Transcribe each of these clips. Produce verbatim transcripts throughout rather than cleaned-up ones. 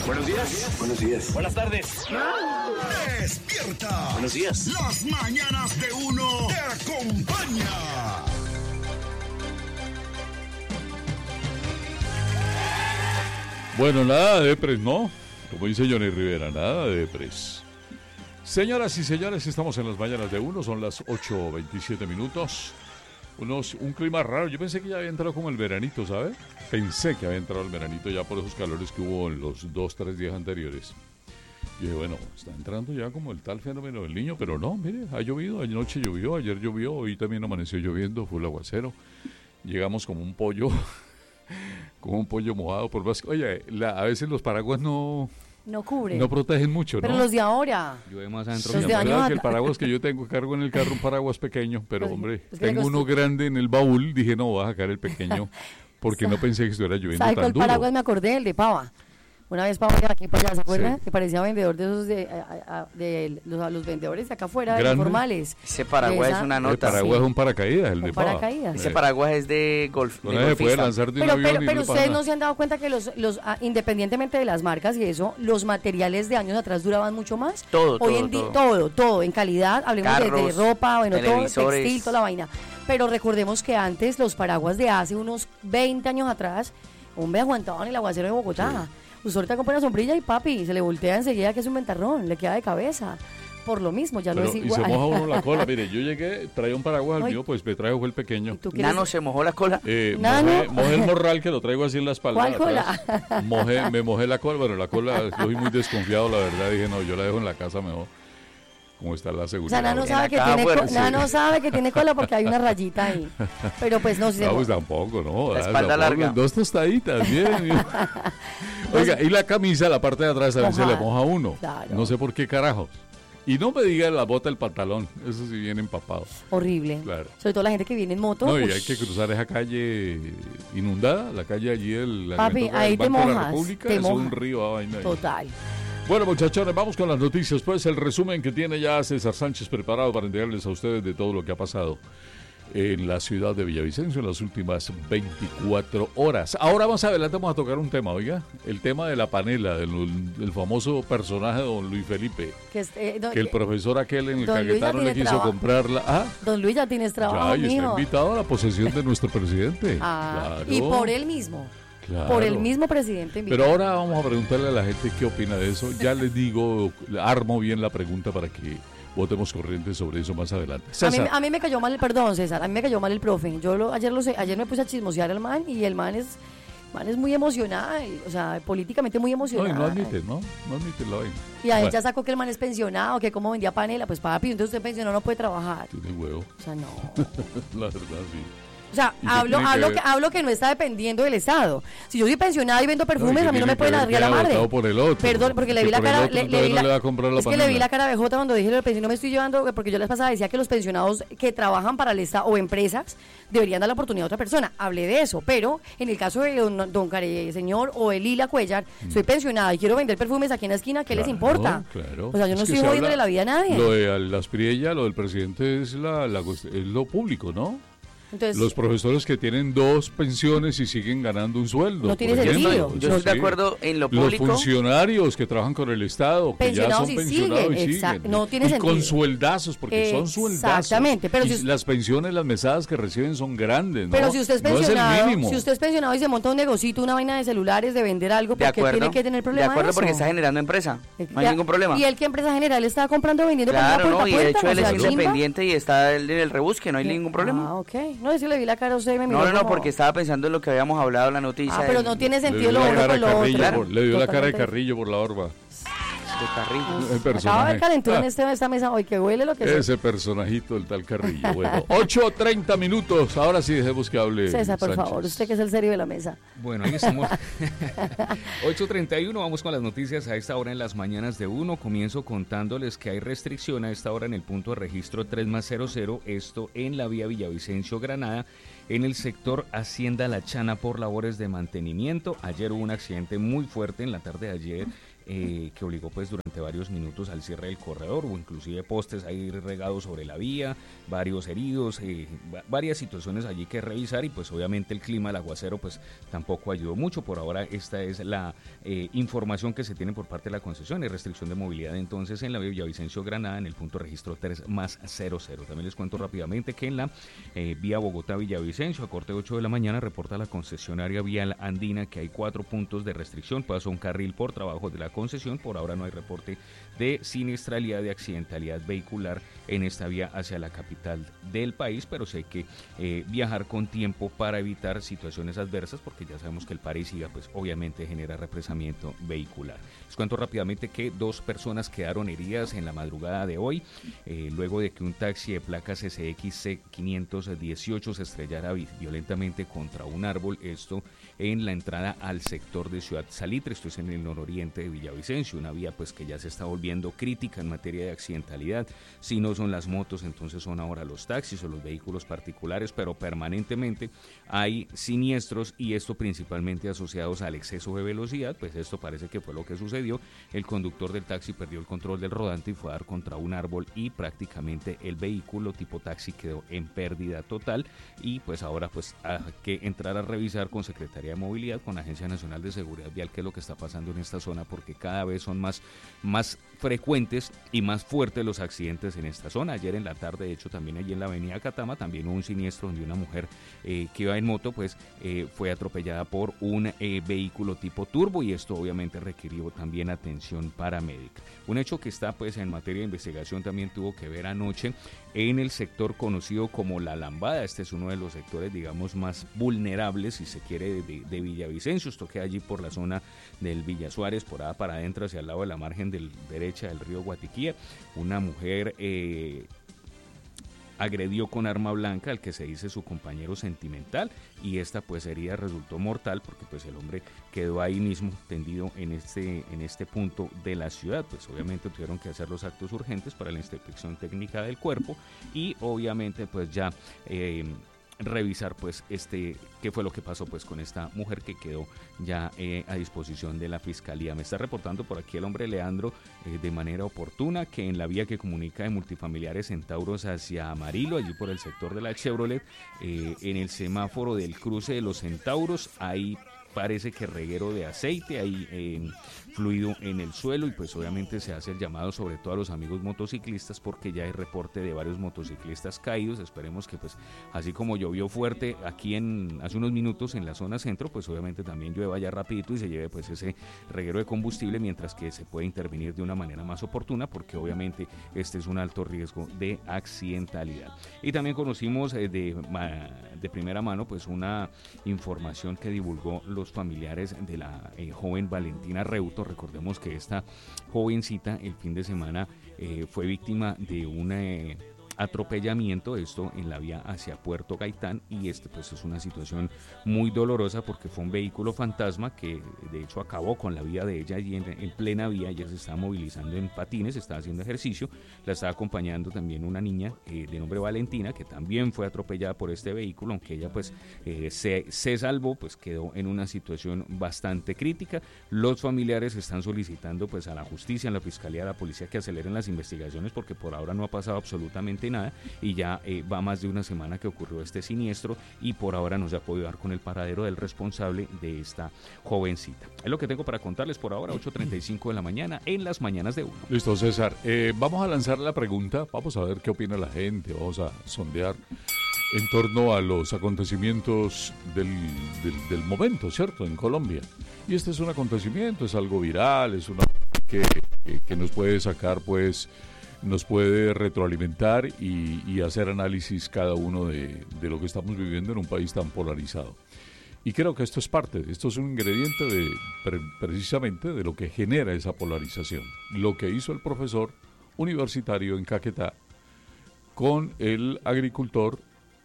Buenos días. Buenos días. Buenas tardes. ¡Despierta! Buenos días. Las mañanas de uno te acompaña. Bueno, nada de depres, ¿no? Como dice Johnny Rivera, nada de depres. Señoras y señores, estamos en las mañanas de uno, son las ocho veintisiete minutos. Unos, un clima raro, yo pensé que ya había entrado como el veranito, ¿sabe? Pensé que había entrado el veranito ya por esos calores que hubo en los dos, tres días anteriores. Y dije, bueno, está entrando ya como el tal fenómeno del Niño, pero no, mire, ha llovido, anoche llovió, ayer llovió, hoy también amaneció lloviendo, fue el aguacero. Llegamos como un pollo, como un pollo mojado por más. Oye, la, a veces los paraguas no... No cubre. No protegen mucho, pero ¿no? Pero los de ahora. Llueve más adentro. Los que de años que el paraguas que yo tengo, cargo en el carro un paraguas pequeño, pero pues, hombre, pues tengo uno grande en el baúl, dije, no, voy a sacar el pequeño, porque no pensé que estuviera lloviendo tan ¿Sabe duro. cuál paraguas me acordé? El de Pava. Una vez Pava iba aquí para allá, ¿se acuerdan? Sí. Que parecía vendedor de esos de, a, a, de los, los vendedores de acá afuera, de informales. Ese paraguas es una nota. El paraguas sí. Es un paracaídas, el un de Pava. Paracaídas. Ese paraguas es de golf. No se puede lanzar de un pero, avión pero, y pero no ustedes pasa. no se han dado cuenta que los, los ah, independientemente de las marcas y eso, los materiales de años atrás duraban mucho más. Todo, Hoy todo, en día, todo. todo, todo, en calidad, hablemos Carros, de, de ropa, bueno, todo, textil, toda la vaina. Pero recordemos que antes los paraguas de hace unos veinte años atrás, hombre, aguantaban el aguacero de Bogotá. Sí. Usted ahorita compra una sombrilla y papi, se le voltea enseguida que es un ventarrón, le queda de cabeza. Por lo mismo, ya pero, no es igual. Y se moja uno la cola. Mire, yo llegué, traía un paraguas al mío, pues me trajo el pequeño. ¿Nano se mojó la cola? Eh, mojé, mojé el morral, que lo traigo así en la espalda. ¿Cuál cola? Mojé, me mojé la cola, bueno, la cola, estoy muy desconfiado, la verdad. Dije, no, yo la dejo en la casa mejor. Como está la seguridad. O sea, Nano sabe, que tiene, co- sí. Nano sabe que tiene cola porque hay una rayita ahí. Pero pues no, si no, se pues tampoco, no. La espalda tampoco, larga. Dos tostaditas, bien. bien. Oiga, y la camisa, la parte de atrás también se le moja a uno. Claro. No sé por qué carajos. Y no me diga la bota, el pantalón. Eso sí viene empapado. Horrible. Claro. Sobre todo la gente que viene en moto. No, ush. y hay que cruzar esa calle inundada, la calle allí del Papi, ahí te Banco mojas, de la República. Te es mojas. un río a vaina ahí. Total. Bueno, muchachones, vamos con las noticias. Pues el resumen que tiene ya César Sánchez preparado para entregarles a ustedes de todo lo que ha pasado en la ciudad de Villavicencio en las últimas veinticuatro horas. Ahora más adelante vamos a tocar un tema, oiga, el tema de la panela, del, del famoso personaje de don Luis Felipe, que, es, eh, don, que el profesor aquel en el don Caquetaro le quiso trabajo. comprarla. ¿Ah? Don Luis ya tienes trabajo, ya, y está mijo. invitado a la posesión de nuestro presidente. Ah, claro. y por él mismo. Claro. Por el mismo presidente. Pero ahora vamos a preguntarle a la gente qué opina de eso. Ya les digo, armo bien la pregunta para que votemos corriente sobre eso más adelante. A mí, a mí me cayó mal el, perdón César, a mí me cayó mal el profe. Yo lo, ayer, lo sé, ayer me puse a chismosear al man y el man es, man es muy emocional, o sea, políticamente muy emocional. No, y no admite, ¿no? No admite la vaina. Y a él ya sacó que el man es pensionado, que cómo vendía panela. Pues papi, entonces usted pensionado no puede trabajar. Tiene huevo. O sea, no. La verdad, sí. O sea, hablo, hablo, que, que, hablo que no está dependiendo del Estado. Si yo soy pensionada y vendo perfumes, no, a mí no me pueden dar la madre. Por el otro, Perdón, porque le vi la cara. Le, le vi la, no le va a comprar la es panela. Que le vi la cara de Jota cuando dije lo pensión. No me estoy llevando, porque yo la vez pasada decía que los pensionados que trabajan para el Estado o empresas deberían dar la oportunidad a otra persona. Hablé de eso, pero en el caso de don, don Care, señor o de Lila Cuellar, mm. soy pensionada y quiero vender perfumes aquí en la esquina, ¿qué claro, les importa? Claro. O sea, yo no es estoy jodiéndole la vida a nadie. Lo de las Priella, lo del presidente es, la, la, es lo público, ¿no? Entonces, los profesores que tienen dos pensiones y siguen ganando un sueldo. No tiene sentido. Yo estoy de acuerdo en lo público. Los funcionarios que trabajan con el Estado, que ya son pensionados y siguen. No tiene y sentido. con sueldazos, porque son sueldazos. Exactamente. Pero y si las pensiones, las mesadas que reciben son grandes, ¿no? Pero si usted es pensionado, no es el mínimo. si usted es pensionado y se monta un negocito, una vaina de celulares, de vender algo, ¿por qué tiene que tener problema? De acuerdo, de eso? porque está generando empresa. No hay ya, ningún problema. ¿Y él qué empresa general está comprando o vendiendo? Claro, no, y de hecho puerta, él o sea, es independiente y está en el rebusque, no hay ningún problema. Ah, ok. No, si le vi la cara a usted y me miró No, no, no, como... porque estaba pensando en lo que habíamos hablado en la noticia. Ah, pero del... no tiene sentido lo uno con lo otro. Claro. Le dio la cara de Carrillo por la barba. De Carrillo. El personaje. Acaba de haber calentura en este, esta mesa hoy, que huele lo que Ese sea. personajito, el tal Carrillo. Bueno, ocho treinta minutos. Ahora sí dejemos que hable César, por Sánchez. favor, usted que es el serio de la mesa. Bueno, ahí estamos. ocho treinta y uno, vamos con las noticias a esta hora en las mañanas de uno. Comienzo contándoles que hay restricción a esta hora en el punto de registro tres más cero cero, esto en la vía Villavicencio-Granada, en el sector Hacienda La Chana por labores de mantenimiento. Ayer hubo un accidente muy fuerte en la tarde de ayer eh, que obligó pues durante varios minutos al cierre del corredor, o inclusive postes ahí regados sobre la vía, varios heridos, eh, varias situaciones allí que revisar, y pues obviamente el clima, el aguacero pues tampoco ayudó mucho. Por ahora esta es la eh, información que se tiene por parte de la concesión. Hay restricción de movilidad entonces en la vía Villavicencio Granada en el punto registro tres más cero cero. También les cuento rápidamente que en la eh, vía Bogotá-Villavicencio a corte ocho de la mañana reporta la concesionaria Vial Andina que hay cuatro puntos de restricción, pasó un carril por trabajo de la concesión. Por ahora no hay reporte de siniestralidad, de accidentalidad vehicular en esta vía hacia la capital del país, pero sí hay que eh, viajar con tiempo para evitar situaciones adversas, porque ya sabemos que el pare y siga pues obviamente genera represamiento vehicular. Les cuento rápidamente que dos personas quedaron heridas en la madrugada de hoy, eh, luego de que un taxi de placas S X C quinientos dieciocho se estrellara violentamente contra un árbol, esto en la entrada al sector de Ciudad Salitre, esto es en el nororiente de Villavicencio, una vía pues que ya se está volviendo crítica en materia de accidentalidad. Si no son las motos, entonces son ahora los taxis o los vehículos particulares, pero permanentemente hay siniestros, y esto principalmente asociados al exceso de velocidad. Pues esto parece que fue lo que sucedió. El conductor del taxi perdió el control del rodante y fue a dar contra un árbol, y prácticamente el vehículo tipo taxi quedó en pérdida total, y pues ahora pues hay que entrar a revisar con Secretaría de Movilidad, con la Agencia Nacional de Seguridad Vial, qué es lo que está pasando en esta zona, porque cada vez son más, más frecuentes y más fuertes los accidentes en esta zona. Ayer en la tarde, de hecho, también allí en la avenida Catama, también hubo un siniestro donde una mujer eh, que iba en moto pues eh, fue atropellada por un eh, vehículo tipo turbo, y esto obviamente requirió también atención paramédica. Un hecho que está pues en materia de investigación también tuvo que ver anoche en el sector conocido como La Lambada. Este es uno de los sectores, digamos, más vulnerables, si se quiere, de, de Villavicencio. Esto queda allí por la zona del Villa Suárez, por allá para adentro, hacia el lado de la margen del, derecha del río Guatiquía. Una mujer eh, agredió con arma blanca al que se dice su compañero sentimental, y esta pues herida resultó mortal, porque pues el hombre quedó ahí mismo tendido en este, en este punto de la ciudad. Pues obviamente tuvieron que hacer los actos urgentes para la inspección técnica del cuerpo, y obviamente pues ya eh, revisar pues este qué fue lo que pasó pues con esta mujer, que quedó ya eh, a disposición de la fiscalía. Me está reportando por aquí el hombre Leandro eh, de manera oportuna que en la vía que comunica de Multifamiliares Centauros hacia Amarillo, allí por el sector de la Chevrolet, eh, en el semáforo del cruce de los Centauros hay parece que reguero de aceite, hay eh, fluido en el suelo, y pues obviamente se hace el llamado sobre todo a los amigos motociclistas, porque ya hay reporte de varios motociclistas caídos. Esperemos que pues así como llovió fuerte aquí en hace unos minutos en la zona centro, pues obviamente también llueva ya rapidito y se lleve pues ese reguero de combustible, mientras que se puede intervenir de una manera más oportuna, porque obviamente este es un alto riesgo de accidentalidad. Y también conocimos eh, de, de primera mano pues una información que divulgó los familiares de la eh, joven Valentina Reuto. Recordemos que esta jovencita el fin de semana eh, fue víctima de una eh, atropellamiento, esto en la vía hacia Puerto Gaitán, y este pues es una situación muy dolorosa, porque fue un vehículo fantasma que de hecho acabó con la vida de ella, y en, en plena vía ella se estaba movilizando en patines, estaba haciendo ejercicio, la estaba acompañando también una niña eh, de nombre Valentina, que también fue atropellada por este vehículo, aunque ella pues eh, se, se salvó, pues quedó en una situación bastante crítica. Los familiares están solicitando pues a la justicia, a la fiscalía, a la policía, que aceleren las investigaciones, porque por ahora no ha pasado absolutamente nada, y ya eh, va más de una semana que ocurrió este siniestro, y por ahora no se ha podido dar con el paradero del responsable de esta jovencita. Es lo que tengo para contarles por ahora, ocho treinta y cinco de la mañana en las mañanas de uno. Listo, César. Eh, vamos a lanzar la pregunta, vamos a ver qué opina la gente, vamos a sondear en torno a los acontecimientos del, del, del momento, ¿cierto?, en Colombia. Y este es un acontecimiento, es algo viral, es una que, que, que nos puede sacar pues nos puede retroalimentar y, y hacer análisis cada uno de, de lo que estamos viviendo en un país tan polarizado. Y creo que esto es parte, esto es un ingrediente de, pre, precisamente de lo que genera esa polarización. Lo que hizo el profesor universitario en Caquetá con el agricultor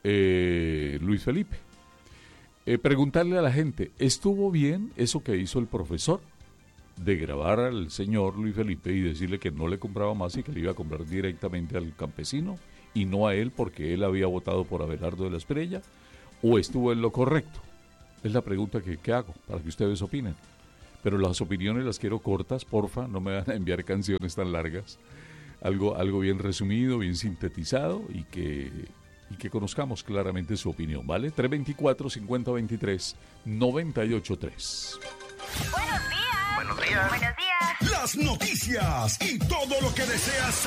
eh, Luis Felipe. Eh, preguntarle a la gente, ¿estuvo bien eso que hizo el profesor? De grabar al señor Luis Felipe y decirle que no le compraba más y que le iba a comprar directamente al campesino y no a él, porque él había votado por Abelardo de la Espriella, ¿o estuvo en lo correcto? Es la pregunta que, que hago para que ustedes opinen. pero las opiniones las quiero cortas, porfa, no me van a enviar canciones tan largas. Algo, algo bien resumido, bien sintetizado y que, y que conozcamos claramente su opinión, ¿vale? tres veinticuatro, cincuenta veintitrés, noventa y ocho tres. Buenos días. Buenos días. Buenos días. Las noticias y todo lo que deseas